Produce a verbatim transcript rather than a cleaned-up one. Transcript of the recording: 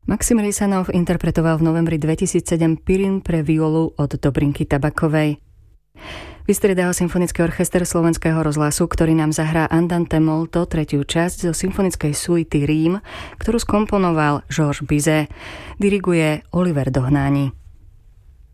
Maxim Rysanov interpretoval v novembri dvetisícsedem Pirin pre violu od Dobrinky Tabakovej. Vystriedal Symfonický orchester Slovenského rozhlasu, ktorý nám zahrá Andante molto, tretiu časť zo symfonickej suity Rím, ktorú skomponoval Georges Bizet. Diriguje Oliver Dohnányi.